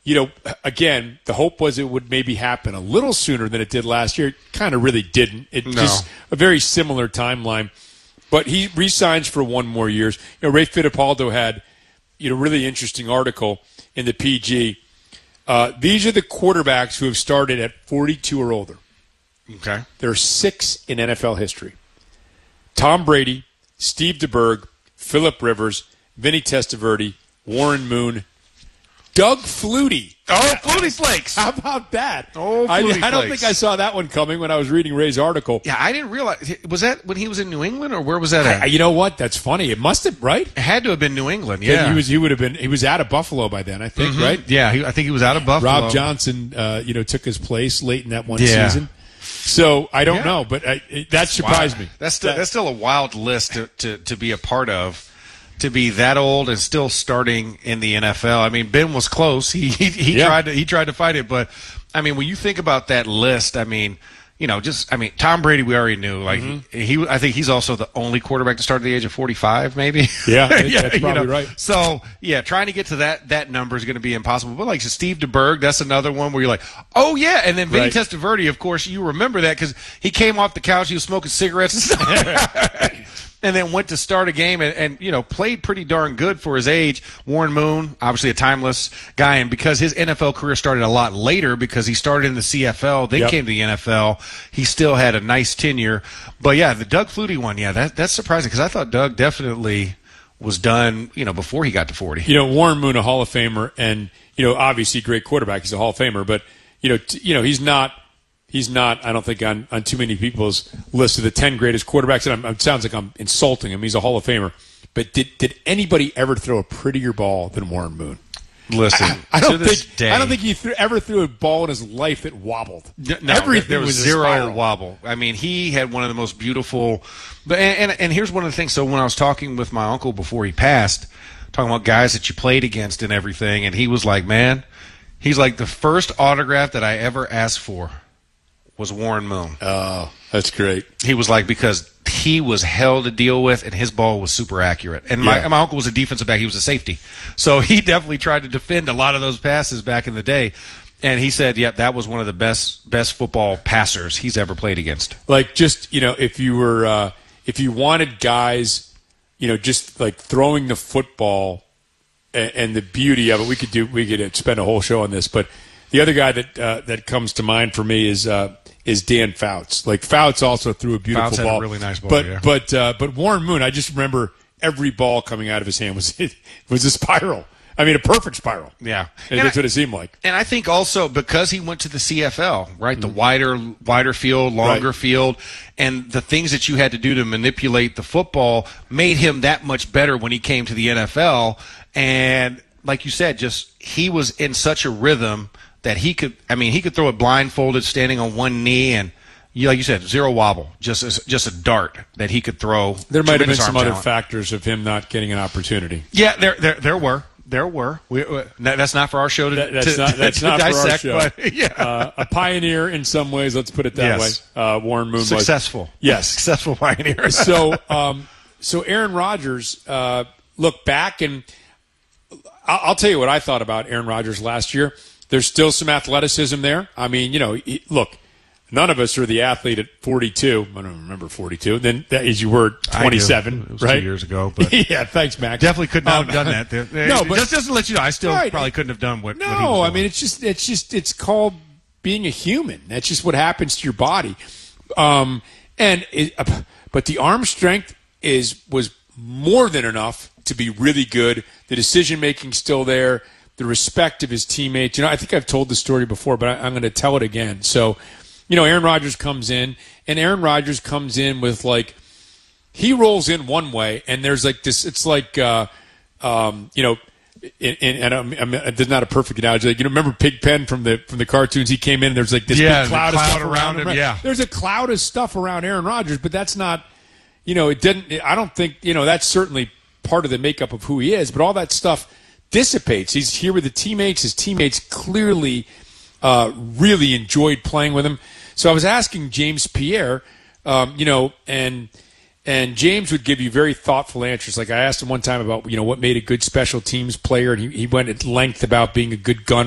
again, the hope was it would maybe happen a little sooner than it did last year. It kind of really didn't. Just a very similar timeline. But he re-signs for 1 more year. Ray Fittipaldo had really interesting article in the PG. These are the quarterbacks who have started at 42 or older. Okay. There are 6 in NFL history. Tom Brady, Steve DeBerg, Phillip Rivers, Vinny Testaverde, Warren Moon, Doug Flutie. Oh, Flutie Flakes. How about that? Oh, Flutie Flakes. I don't think I saw that one coming when I was reading Ray's article. Yeah, I didn't realize. Was that when he was in New England, or where was that at? You know what? That's funny. It must have, right? It had to have been New England, yeah. He was out of Buffalo by then, I think, right? Yeah, I think he was out of Buffalo. Rob Johnson, took his place late in that one season. So I don't know, but that surprised me. That's still a wild list to be a part of. To be that old and still starting in the NFL. I mean, Ben was close. He tried to fight it, but I mean, when you think about that list, I mean, Tom Brady we already knew. Like I think he's also the only quarterback to start at the age of 45, maybe. Yeah, that's probably right. So trying to get to that number is going to be impossible. But like Steve DeBerg, that's another one where you're like, oh yeah, and then Vinny Testaverde, of course, you remember that because he came off the couch, he was smoking cigarettes and stuff. And then went to start a game and played pretty darn good for his age. Warren Moon, obviously a timeless guy, and because his NFL career started a lot later because he started in the CFL, then came to the NFL, he still had a nice tenure. But yeah, the Doug Flutie one, that's surprising because I thought Doug definitely was done, before he got to 40. Warren Moon, a Hall of Famer, and obviously a great quarterback. He's a Hall of Famer, but he's not. He's not, I don't think, on too many people's list of the 10 greatest quarterbacks. And it sounds like I'm insulting him. He's a Hall of Famer. But did anybody ever throw a prettier ball than Warren Moon? Listen, I don't think he ever threw a ball in his life that wobbled. No, everything there was zero wobble. I mean, he had one of the most beautiful. And here's one of the things. So when I was talking with my uncle before he passed, talking about guys that you played against and everything, and he was like, man, he's like, the first autograph that I ever asked for was Warren Moon. Oh, that's great. He was like, because he was hell to deal with, and his ball was super accurate. And my uncle was a defensive back. He was a safety. So he definitely tried to defend a lot of those passes back in the day. And he said, that was one of the best football passers he's ever played against. Like, just, if you wanted guys, just like throwing the football and the beauty of it, we could spend a whole show on this, but the other guy that comes to mind for me is Dan Fouts. Like, Fouts also threw a beautiful ball. Had a really nice ball, but Warren Moon, I just remember every ball coming out of his hand was a spiral. I mean, a perfect spiral. Yeah, and that's what it seemed like. And I think also because he went to the CFL, right, the wider field, longer field, and the things that you had to do to manipulate the football made him that much better when he came to the NFL. And like you said, he was in such a rhythm that he could throw it blindfolded, standing on one knee, and like you said, zero wobble, just a dart that he could throw. There might have been some other factors of him not getting an opportunity. Yeah, there were. That's not for our show to dissect. For our show. But, a pioneer in some ways. Let's put it that way. Warren Moon successful. Was yes, successful pioneer. So Aaron Rodgers. Look back, and I'll tell you what I thought about Aaron Rodgers last year. There's still some athleticism there. I mean, look, none of us are the athlete at 42. I don't remember 42. Then, as you were, 27, it was right? 2 years ago. But yeah, thanks, Max. Definitely could not have done that. No, but just to let you know, I still probably couldn't have done what. No, what he was doing. I mean, it's called being a human. That's just what happens to your body. But the arm strength was more than enough to be really good. The decision making still there. The respect of his teammates. I think I've told the story before, but I'm going to tell it again. So, Aaron Rodgers comes in, with like, he rolls in one way, and there's like this. It's like, there's not a perfect analogy. Like, remember Pigpen from the cartoons? He came in, and there's like this big cloud of stuff around him. Yeah, there's a cloud of stuff around Aaron Rodgers, but that's not. It didn't. I don't think. That's certainly part of the makeup of who he is, but all that stuff dissipates. He's here with the teammates. His teammates clearly really enjoyed playing with him. So I was asking James Pierre, and James would give you very thoughtful answers. Like I asked him one time about, what made a good special teams player, and he went at length about being a good gunner.